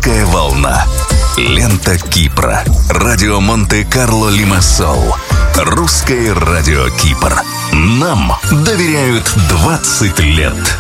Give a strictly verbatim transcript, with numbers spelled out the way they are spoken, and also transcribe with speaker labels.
Speaker 1: Русская волна. Лента Кипра. Радио Монте-Карло Лимассол. Русское радио Кипр. Нам доверяют двадцать лет.